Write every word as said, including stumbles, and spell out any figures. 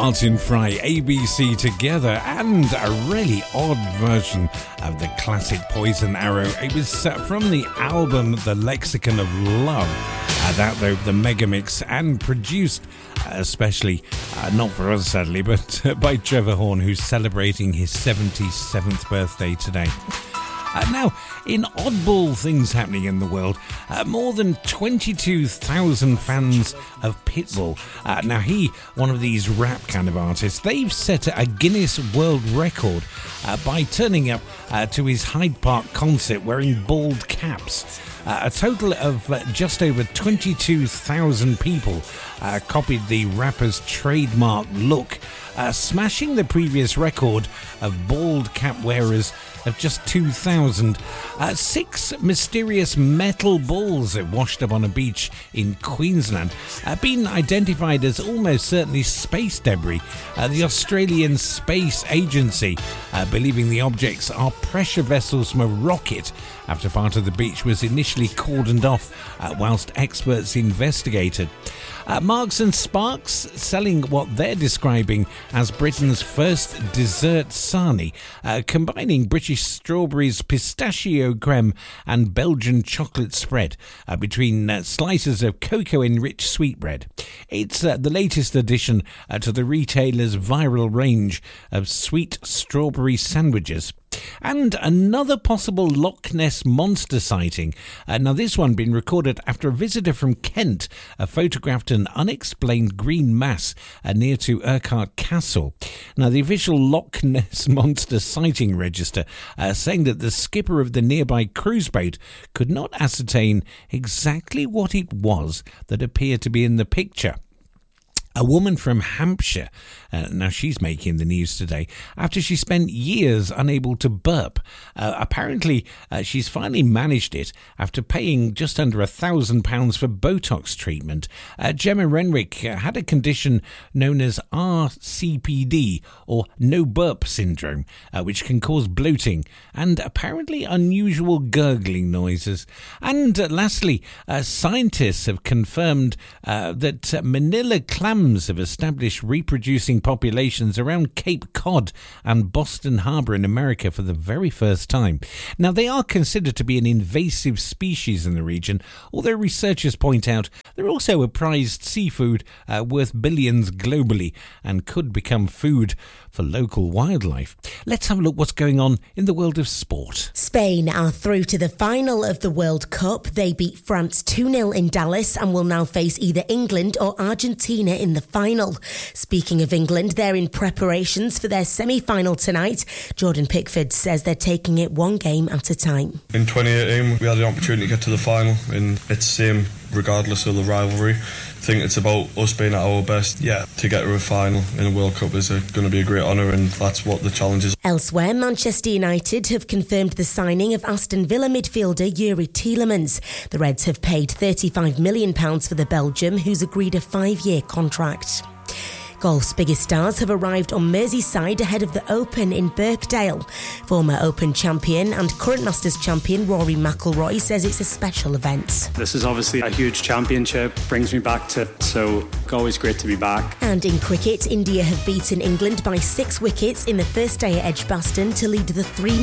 Martin Fry, A B C Together, and a really odd version of the classic Poison Arrow. It was uh, from the album The Lexicon of Love. Uh, that, though, the Megamix, and produced uh, especially, uh, not for us sadly, but uh, by Trevor Horn, who's celebrating his seventy-seventh birthday today. Uh, now, in oddball things happening in the world, uh, more than twenty-two thousand fans of Pitbull. Uh, now, he, one of these rap kind of artists, they've set a Guinness World Record uh, by turning up uh, to his Hyde Park concert wearing bald caps. Uh, a total of uh, just over twenty-two thousand people uh, copied the rapper's trademark look, uh, smashing the previous record of bald cap wearers of just two thousand. Uh, six mysterious metal balls that washed up on a beach in Queensland have been identified as almost certainly space debris. Uh, the Australian Space Agency uh, believing the objects are pressure vessels from a rocket after part of the beach was initially cordoned off uh, whilst experts investigated. Uh, Marks and Sparks selling what they're describing as Britain's first dessert sarnie, uh, combining British strawberries, pistachio creme and Belgian chocolate spread uh, between uh, slices of cocoa-enriched sweetbread. It's uh, the latest addition uh, to the retailer's viral range of sweet strawberry sandwiches. And another possible Loch Ness Monster sighting. Uh, now, this one been recorded after a visitor from Kent uh, photographed an unexplained green mass uh, near to Urquhart Castle. Now, the official Loch Ness Monster sighting register uh, saying that the skipper of the nearby cruise boat could not ascertain exactly what it was that appeared to be in the picture. A woman from Hampshire, uh, now she's making the news today, after she spent years unable to burp. Uh, apparently, uh, she's finally managed it after paying just under a thousand pounds for Botox treatment. Uh, Gemma Renwick uh, had a condition known as R C P D, or no burp syndrome, uh, which can cause bloating and apparently unusual gurgling noises. And uh, lastly, uh, scientists have confirmed uh, that uh, Manila clams have established reproducing populations around Cape Cod and Boston Harbor in America for the very first time. Now, they are considered to be an invasive species in the region, although researchers point out they're also a prized seafood uh, worth billions globally and could become food for local wildlife. Let's have a look what's going on in the world of sport. Spain are through to the final of the World Cup. They beat France two nil in Dallas and will now face either England or Argentina in the final. Speaking of England, they're in preparations for their semi-final tonight. Jordan Pickford says they're taking it one game at a time. In twenty eighteen, we had the opportunity to get to the final, and it's the same regardless of the rivalry. I think it's about us being at our best. Yeah, to get to a final in a World Cup is going to be a great honour, and that's what the challenge is. Elsewhere, Manchester United have confirmed the signing of Aston Villa midfielder Yuri Tielemans. The Reds have paid thirty-five million pounds for the Belgium, who's agreed a five-year contract. Golf's biggest stars have arrived on Merseyside ahead of the Open in Birkdale. Former Open champion and current Masters champion Rory McIlroy says it's a special event. This is obviously a huge championship, brings me back to, so always great to be back. And in cricket, India have beaten England by six wickets in the first day at Edgbaston to lead the three